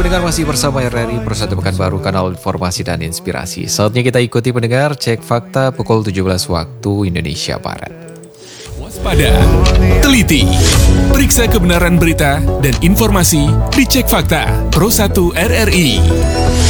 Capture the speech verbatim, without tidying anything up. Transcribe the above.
pendengar, masih bersama R R I Pro satu Pekanbaru, kanal informasi dan inspirasi. Saatnya kita ikuti pendengar cek fakta pukul tujuh belas waktu Indonesia Barat. Waspada, teliti, periksa kebenaran berita dan informasi di Cek Fakta Pro satu R R I.